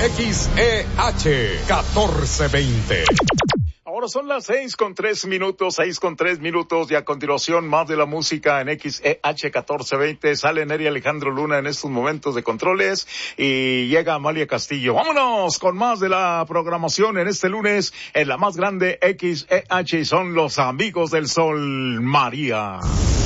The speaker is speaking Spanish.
XEH 1420. Ahora son las 6:03, y a continuación más de la música en XEH 1420. Sale Neri Alejandro Luna en estos momentos de controles y llega Amalia Castillo. Vámonos con más de la programación en este lunes en la más grande XEH, y son los amigos del sol, María.